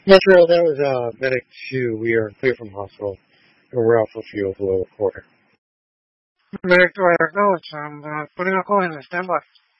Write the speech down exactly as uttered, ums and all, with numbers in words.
Metro, that was uh, Medic two. We are clear from hospital, and we're out for fuel below the quarter. Medic to I acknowledge. I'm uh, putting a call in the standby.